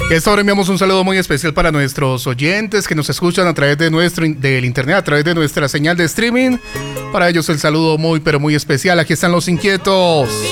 Y a esta hora enviamos un saludo muy especial para nuestros oyentes que nos escuchan a través de del internet, a través de nuestra señal de streaming. Para ellos el saludo muy pero muy especial. Aquí están los inquietos.